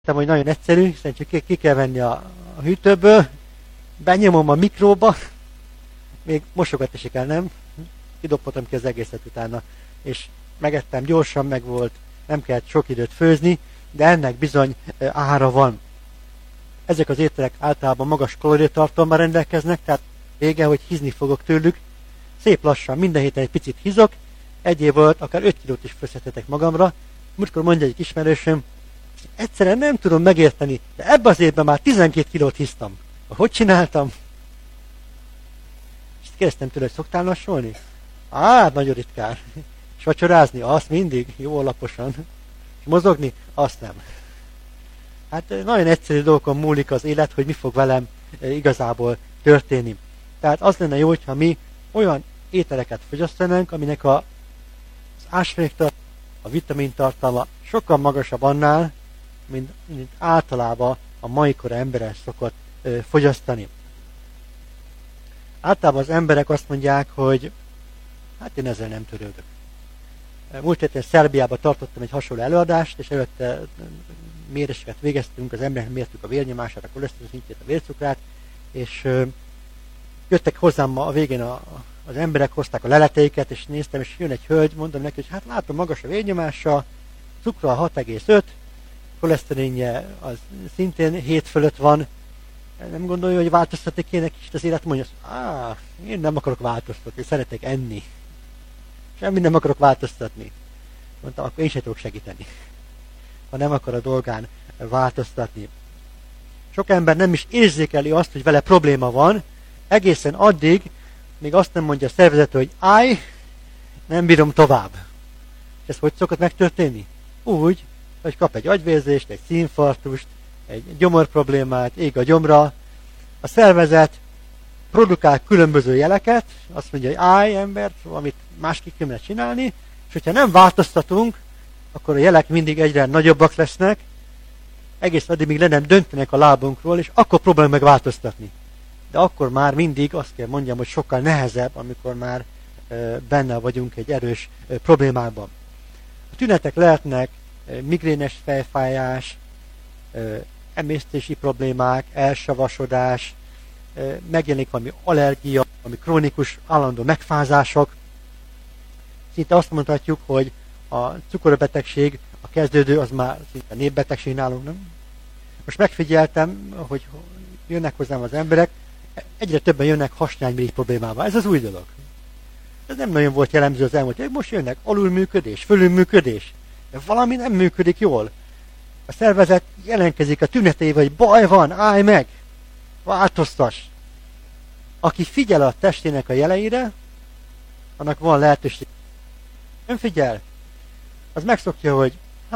Hogy nagyon egyszerű, hiszen csak ki kell venni a hűtőből, benyomom a mikróba, még mosogatni se kell, nem? Kidobhatom ki az egészet utána, és megettem, gyorsan meg volt, nem kellett sok időt főzni, de ennek bizony ára van. Ezek az ételek általában magas kalóriatartalommal rendelkeznek, tehát vége, hogy hízni fogok tőlük. Szép lassan, minden héten egy picit hízok, egy év alatt akár 5 kilót is főzhetetek magamra. Múltkor mondja egy ismerősöm, egyszerűen nem tudom megérteni, de ebben az évben már 12 kilót híztam. Hogy csináltam? És kérdeztem tőle, hogy szoktál lassulni? Nagyon ritkán. És vacsorázni? Azt mindig, jó alaposan. És mozogni? Azt nem. Hát nagyon egyszerű dolgokon múlik az élet, hogy mi fog velem igazából történni. Tehát az lenne jó, hogyha mi olyan ételeket fogyasztanánk, aminek az ásványtartalma, a vitamintartalma sokkal magasabb annál, mint általában a mai kora emberek szokott fogyasztani. Általában az emberek azt mondják, hogy hát én ezzel nem törődök. Múlt héten Szerbiában tartottam egy hasonló előadást, és előtte méréseket végeztünk, az embereknek mértük a vérnyomását, a koleszterin szintjét, a vércukrát, és jöttek hozzám a végén az emberek, hozták a leleteiket, és néztem, és jön egy hölgy, mondom neki, hogy hát látom magas a vérnyomása, cukra 6,5, koleszterinje az szintén 7 fölött van, nem gondolja, hogy változtatni kéne kicsit az élet, mondja, én nem akarok változtatni, szeretek enni. Semmit nem akarok változtatni. Mondtam, akkor én sem tudok segíteni, ha nem akar a dolgán változtatni. Sok ember nem is érzékeli azt, hogy vele probléma van, egészen addig, még azt nem mondja a szervezet, hogy nem bírom tovább. És ez hogy szokott megtörténni? Úgy, hogy kap egy agyvérzést, egy szívinfarktust, egy gyomorproblémát, ég a gyomra. A szervezet produkál különböző jeleket, azt mondja, hogy ember, amit másképp kéne csinálni, és hogyha nem változtatunk, akkor a jelek mindig egyre nagyobbak lesznek, egész addig, míg le nem döntenek a lábunkról, és akkor próbálunk meg változtatni. De akkor már mindig azt kell mondjam, hogy sokkal nehezebb, amikor már benne vagyunk egy erős problémában. A tünetek lehetnek migrénes fejfájás, emésztési problémák, elsavasodás, megjelenik valami allergia, valami krónikus, állandó megfázások. Szinte azt mondhatjuk, hogy a cukorbetegség, a kezdődő, az már szinte népbetegség nálunk, nem? Most megfigyeltem, hogy jönnek hozzám az emberek, egyre többen jönnek hasnyálmirigy problémával. Ez az új dolog. Ez nem nagyon volt jellemző az elmúlt, hogy most jönnek alulműködés, fölülműködés. De valami nem működik jól. A szervezet jelentkezik a tüneteivel, hogy baj van, állj meg, változtass. Aki figyel a testének a jeleire, annak van lehetőség. Nem figyel, az megszokja, hogy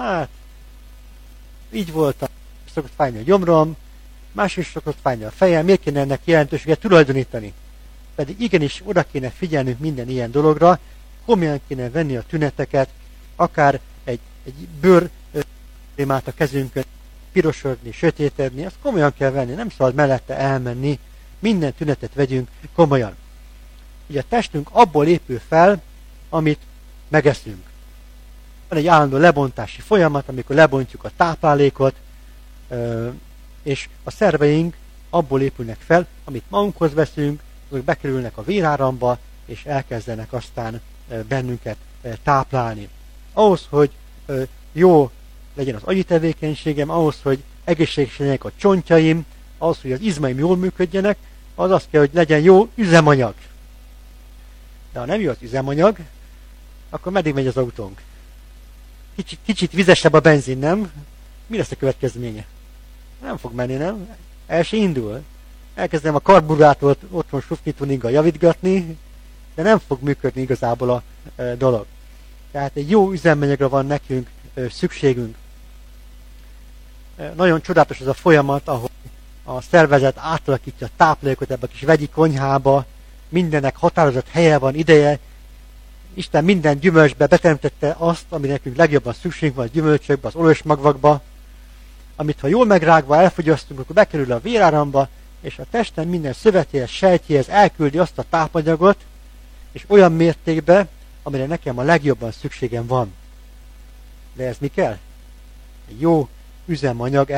így voltam, szokott fájni a gyomrom, más is szokott fájni a fejem, miért kéne ennek jelentőséget tulajdonítani? Pedig igenis oda kéne figyelnünk minden ilyen dologra, komolyan kéne venni a tüneteket, akár egy bőr problémát a kezünkön, pirosodni, sötétedni, azt komolyan kell venni, nem szabad mellette elmenni, minden tünetet vegyünk komolyan. Ugye a testünk abból épül fel, amit megeszünk. Van egy állandó lebontási folyamat, amikor lebontjuk a táplálékot, és a szerveink abból épülnek fel, amit magunkhoz veszünk, azok bekerülnek a véráramba, és elkezdenek aztán bennünket táplálni. Ahhoz, hogy jó legyen az agyi tevékenységem, ahhoz, hogy egészséges legyenek a csontjaim, ahhoz, hogy az izmaim jól működjenek, az azt kell, hogy legyen jó üzemanyag. De ha nem jó az üzemanyag, akkor meddig megy az autónk? Kicsit vizesebb a benzin, nem? Mi lesz a következménye? Nem fog menni, nem? El se indul. Elkezdem a karburátort otthon sufni-tuninggal javítgatni, de nem fog működni igazából a dolog. Tehát egy jó üzemanyagra van nekünk szükségünk. Nagyon csodálatos az a folyamat, ahol a szervezet átalakítja a táplálékot ebbe a kis vegyi konyhába, mindennek határozott helye van, ideje. Isten minden gyümölcsbe beteremtette azt, ami nekünk legjobban szükségünk van, a gyümölcsökbe, az olajosmagvakba, amit ha jól megrágva elfogyasztunk, akkor bekerül a véráramba, és a testen minden szövetéhez, sejtjéhez elküldi azt a tápanyagot, és olyan mértékben, amire nekem a legjobban szükségem van. De ez mi kell? Egy jó üzemanyag